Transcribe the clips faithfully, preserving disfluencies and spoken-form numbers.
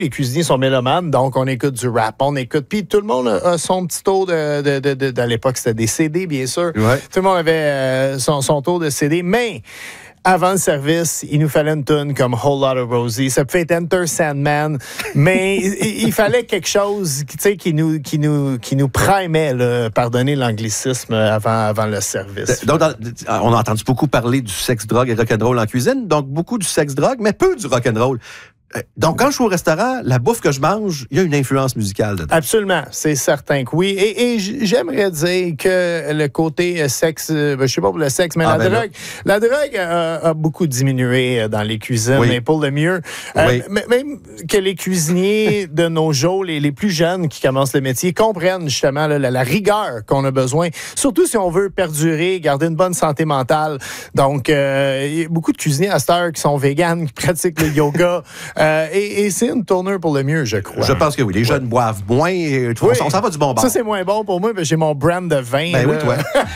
les cuisiniers sont mélomanes, donc on écoute du rap, on écoute. Puis tout le monde a son petit tour de, de, de, de, de à l'époque, c'était des C D, bien sûr. Ouais. Tout le monde avait euh, son, son tour de C D, mais avant le service, il nous fallait une tune comme Whole Lotta Rosie. Ça peut être Enter Sandman, mais il, il fallait quelque chose, tu sais, qui nous, qui nous, qui nous primait, là, pardonnez l'anglicisme, avant, avant le service. Donc, dans, on a entendu beaucoup parler du sexe, drogue et rock'n'roll en cuisine, donc beaucoup du sexe, drogue, mais peu du rock'n'roll. Donc, quand je suis au restaurant, la bouffe que je mange, il y a une influence musicale dedans. Absolument, c'est certain que oui. Et, et j'aimerais dire que le côté sexe, ben, je sais pas pour le sexe, mais ah, la ben drogue, là. la drogue a, a beaucoup diminué dans les cuisines, oui. mais pour le mieux. Oui. Euh, même que les cuisiniers de nos jours, les, les plus jeunes qui commencent le métier, comprennent justement là, la, la rigueur qu'on a besoin, surtout si on veut perdurer, garder une bonne santé mentale. Donc, euh, il y a beaucoup de cuisiniers à cette heure qui sont véganes, qui pratiquent le yoga. Euh, et, et c'est une tournure pour le mieux, je crois. Je pense que oui. Les jeunes ouais. boivent moins. Et, oui. On s'en va du bon bord. Ça, c'est moins bon pour moi, parce que j'ai mon brand de vin. Ben là. oui, toi.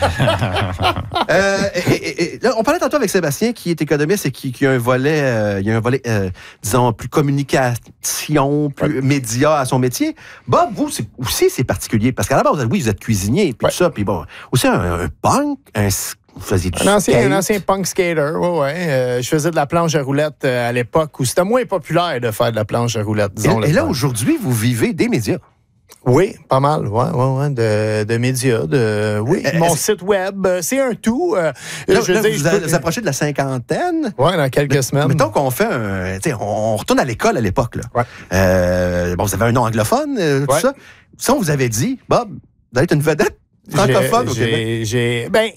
euh, et, et, et, là, on parlait tantôt avec Sébastien, qui est économiste et qui, qui a un volet, euh, il y a un volet, euh, disons, plus communication, plus ouais. média à son métier. Bob, vous c'est, aussi, c'est particulier, parce qu'à la base, oui, vous êtes cuisinier, puis ouais. tout ça, puis bon, aussi un, un punk, un... Un ancien, un ancien punk skater, oui, oui. Euh, je faisais de la planche à roulettes euh, à l'époque où c'était moins populaire de faire de la planche à roulettes, disons. Et, et là, aujourd'hui, vous vivez des médias. Oui, pas mal, oui, oui, oui, de, de médias, de, oui, euh, mon site web, c'est un tout. Euh, là, je là, dis, vous je vous peux... approchez de la cinquantaine. Oui, dans quelques mais, semaines. Mettons qu'on fait un, tu sais, on retourne à l'école à l'époque, là. Ouais. Euh, bon, vous avez un nom anglophone, euh, tout ouais. ça. Ça, on vous avait dit, Bob, vous allez être une vedette francophone au Québec. J'ai, ben,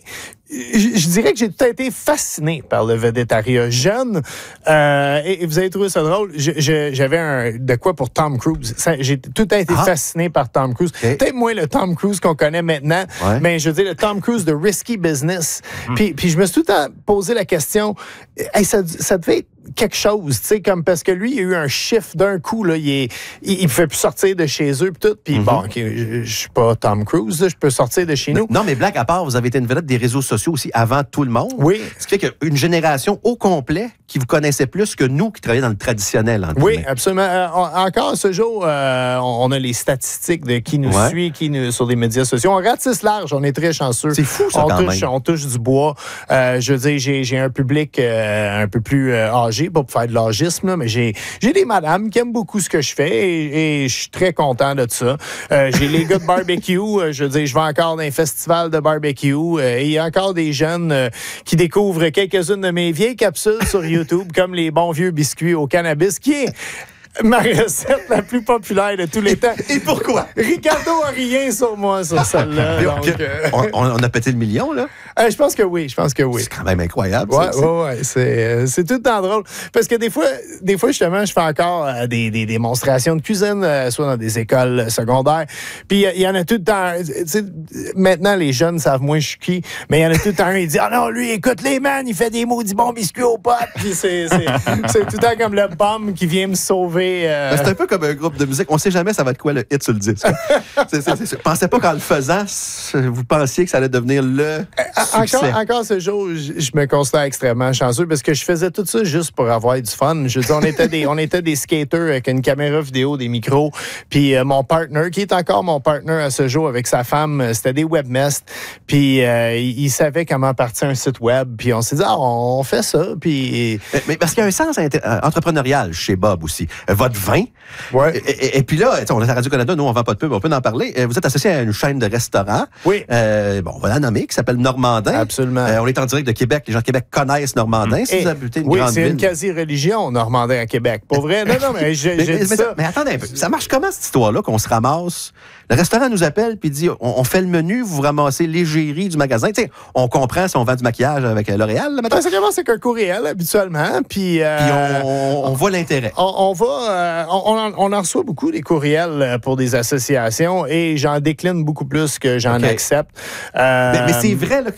je dirais que j'ai tout été fasciné par le védétariat jeune. Euh, et, et vous avez trouvé ça drôle. Je, je, j'avais un de quoi pour Tom Cruise. Ça, j'ai tout été ah. fasciné par Tom Cruise. Okay. Peut-être moins le Tom Cruise qu'on connaît maintenant, ouais. mais je veux dire le Tom Cruise de Risky Business. Mm. Puis, puis je me suis tout le temps posé la question, hey, ça, ça devait être quelque chose, tu sais, comme parce que lui, il a eu un chiffre d'un coup, là, il, est, il, il pouvait plus sortir de chez eux, puis tout, puis mm-hmm. bon, okay, je, je suis pas Tom Cruise, je peux sortir de chez nous. Non, mais blague à part, vous avez été une vedette des réseaux sociaux aussi avant tout le monde. Oui. Ce qui fait qu'une génération au complet qui vous connaissait plus que nous qui travaillons dans le traditionnel. Oui, guillemets. Absolument. Euh, on, encore ce jour, euh, on, on a les statistiques de qui nous ouais. suit, qui nous sur les médias sociaux. On ratisse large, on est très chanceux. C'est fou, ça, on quand touche, même. On touche du bois. Euh, je veux dire, j'ai, j'ai un public euh, un peu plus euh, âgé, pas pour faire de l'âgisme, là, mais j'ai, j'ai des madames qui aiment beaucoup ce que je fais et, et je suis très content de ça. Euh, j'ai les gars de barbecue. euh, je veux dire, je vais encore dans un festival de barbecue euh, et il y a encore des jeunes euh, qui découvrent quelques-unes de mes vieilles capsules sur YouTube, comme les bons vieux biscuits au cannabis, qui est ma recette la plus populaire de tous les temps. Et pourquoi? Ricardo a rien sur moi, sur celle-là. donc, okay. euh... on, on a pété le million, là? Euh, je pense que oui, je pense que oui. C'est quand même incroyable, ouais, ça. Ouais, ouais, c'est, c'est tout le temps drôle. Parce que des fois, des fois justement, je fais encore euh, des, des démonstrations de cuisine, euh, soit dans des écoles secondaires. Puis il y, y en a tout le temps. Maintenant, les jeunes savent moins je suis qui, mais il y en a tout le temps un, il dit « Ah non, lui, écoute les man, il fait des maudits bons biscuits aux potes. » Puis c'est, c'est, c'est tout le temps comme le bum qui vient me sauver. Euh... C'est un peu comme un groupe de musique. On sait jamais ça va être quoi le hit sur le disque. c'est, c'est, c'est, pensez pas qu'en le faisant, vous pensiez que ça allait devenir le succès. Encore, encore ce jour, je, je me considère extrêmement chanceux parce que je faisais tout ça juste pour avoir du fun. Je veux dire, on était des, on était des skaters avec une caméra vidéo, des micros. Puis euh, mon partner, qui est encore mon partner à ce jour avec sa femme, c'était des webmestres. Puis euh, il, il savait comment partir un site web. Puis on s'est dit, ah, on fait ça. Puis... Mais, mais parce qu'il y a un sens inter- entrepreneurial chez Bob aussi. Votre vin. Ouais. Et, et, et puis là, on est à Radio-Canada, nous, on vend pas de pub, on peut en parler. Vous êtes associé à une chaîne de restaurants. Oui. Euh, bon, on va la nommer, qui s'appelle Normandin. Absolument. Euh, on est en direct de Québec. Les gens de Québec connaissent Normandin. Si et, vous habitez une oui, grande ville. Oui, c'est une quasi-religion, Normandin, à Québec. Pour vrai? Non, non, mais j'ai, mais, j'ai mais, dit ça. Mais attendez un peu. Ça marche comment, cette histoire-là, qu'on se ramasse? Le restaurant nous appelle puis dit, on, on fait le menu, vous ramassez l'égérie du magasin. Tu sais, on comprend si on vend du maquillage avec L'Oréal. Là, ben, ça commence avec un courriel, habituellement. Puis, euh, puis on, on, on voit l'intérêt. On, on va... Euh, on, on, on en reçoit beaucoup des courriels pour des associations et j'en décline beaucoup plus que j'en okay. accepte. Euh, mais, mais c'est vrai là,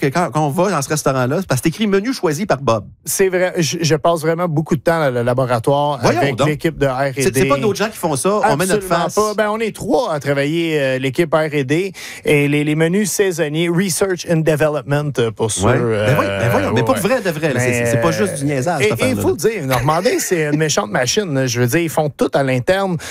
que quand, quand on va dans ce restaurant-là, c'est parce que c'est écrit menu choisi par Bob. C'est vrai. Je, je passe vraiment beaucoup de temps dans le laboratoire Voyons avec donc. l'équipe de R et D. C'est, c'est pas d'autres gens qui font ça. Absolument on met notre face. Pas. Ben, on est trois à travailler euh, l'équipe R et D et les, les menus saisonniers, Research and Development pour ceux... Ouais. Euh, ben oui, ben voyons, mais ouais. pour vrai de vrai. Là, c'est, c'est, c'est pas juste du niaisage. Et il faut le dire, Normandin, c'est une méchante machine. Je veux dire, ils font tout à l'interne.